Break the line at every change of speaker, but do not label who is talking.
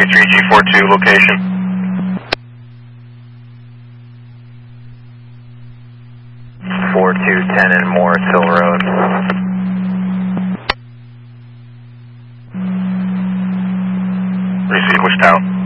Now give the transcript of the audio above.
23G42 location.
Four two 10 and Morris Hill Road.
Receive, wished out.